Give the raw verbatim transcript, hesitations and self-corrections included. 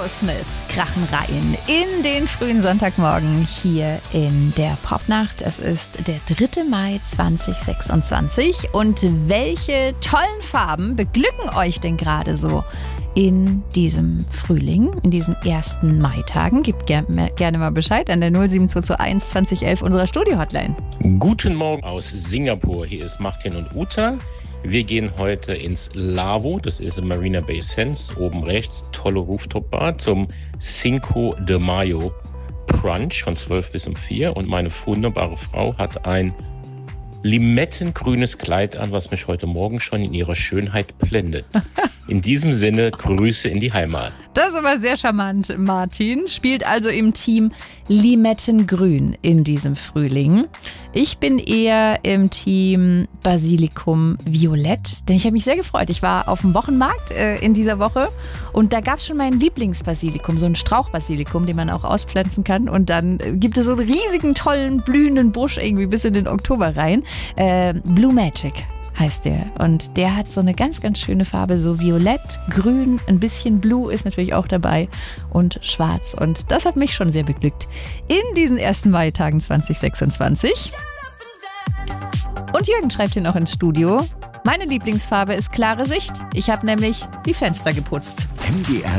Aerosmith krachen rein in den frühen Sonntagmorgen hier in der Popnacht. Es ist der dritte Mai zweitausendsechsundzwanzig. Und welche tollen Farben beglücken euch denn gerade so in diesem Frühling, in diesen ersten Maitagen? Gebt ger- gerne mal Bescheid an der null sieben zwei zwei eins zwanzig elf unserer Studio-Hotline. Guten Morgen aus Singapur. Hier ist Martin und Uta. Wir gehen heute ins Lavo, das ist in Marina Bay Sands, oben rechts, tolle Rooftop-Bar, zum Cinco de Mayo Brunch von zwölf bis um vier. Und meine wunderbare Frau hat ein limettengrünes Kleid an, was mich heute Morgen schon in ihrer Schönheit blendet. In diesem Sinne, Grüße in die Heimat. Das ist aber sehr charmant, Martin. Spielt also im Team Limettengrün in diesem Frühling. Ich bin eher im Team Basilikum Violett, denn ich habe mich sehr gefreut. Ich war auf dem Wochenmarkt äh, in dieser Woche und da gab es schon mein Lieblingsbasilikum, so ein Strauchbasilikum, den man auch auspflanzen kann. Und dann äh, gibt es so einen riesigen, tollen, blühenden Busch irgendwie bis in den Oktober rein. Äh, Blue Magic heißt der. Und der hat so eine ganz, ganz schöne Farbe, so violett, grün, ein bisschen blue ist natürlich auch dabei und schwarz. Und das hat mich schon sehr beglückt in diesen ersten Maitagen zweitausendsechsundzwanzig. Und Jürgen schreibt hier noch ins Studio: Meine Lieblingsfarbe ist klare Sicht. Ich habe nämlich die Fenster geputzt. M D R